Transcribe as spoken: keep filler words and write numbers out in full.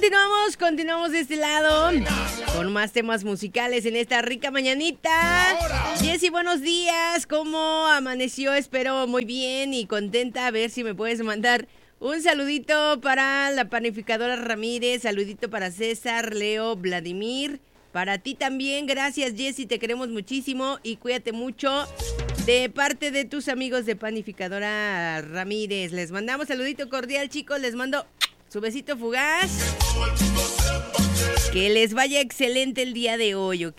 continuamos, continuamos de este lado con más temas musicales en esta rica mañanita. Jessy, buenos días, ¿cómo amaneció? Espero muy bien y contenta. A ver si me puedes mandar un saludito para la panificadora Ramírez, saludito para César, Leo, Vladimir, para ti también. Gracias, Jessy, te queremos muchísimo y cuídate mucho. De parte de tus amigos de panificadora Ramírez, les mandamos saludito cordial, chicos, les mando su besito fugaz. Que les vaya excelente el día de hoy, ¿ok?